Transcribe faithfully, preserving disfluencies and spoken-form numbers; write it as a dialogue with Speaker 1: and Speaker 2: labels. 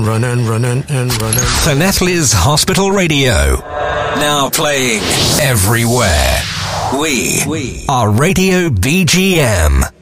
Speaker 1: run and run and, and run and...
Speaker 2: Llanelli's Hospital Radio. Now playing everywhere. We, we are Radio B G M.